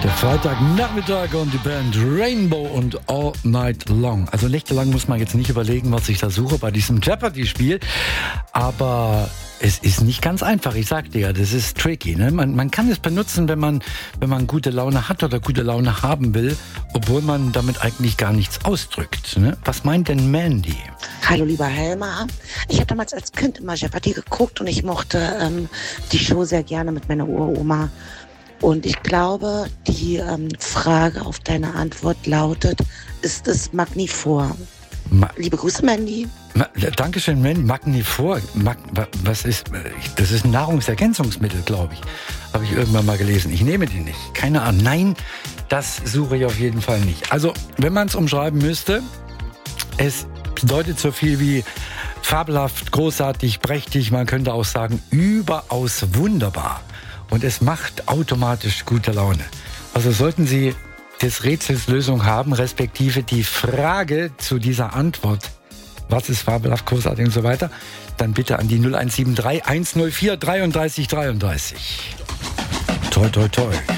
Der Freitagnachmittag und die Band Rainbow und All Night Long. Also nächtelang muss man jetzt nicht überlegen, was ich da suche bei diesem Jeopardy-Spiel. Aber es ist nicht ganz einfach. Ich sagte ja, das ist tricky. Ne? Man kann es benutzen, wenn man gute Laune hat oder gute Laune haben will, obwohl man damit eigentlich gar nichts ausdrückt. Ne? Was meint denn Mandy? Hallo lieber Helmer. Ich habe damals als Kind immer Jeopardy geguckt und ich mochte die Show sehr gerne mit meiner Uroma. Und ich glaube, die Frage auf deine Antwort lautet, ist es Magnifor? Liebe Grüße, Mandy. Dankeschön, Mandy. Magnifor? Was ist? Das ist ein Nahrungsergänzungsmittel, glaube ich. Habe ich irgendwann mal gelesen. Ich nehme die nicht. Keine Ahnung. Nein, das suche ich auf jeden Fall nicht. Also, wenn man es umschreiben müsste, es bedeutet so viel wie fabelhaft, großartig, prächtig. Man könnte auch sagen, überaus wunderbar. Und es macht automatisch gute Laune. Also sollten Sie des Rätsels Lösung haben, respektive die Frage zu dieser Antwort, was ist fabelhaft, großartig und so weiter, dann bitte an die 0173 104 33 33. Toi, toi, toi.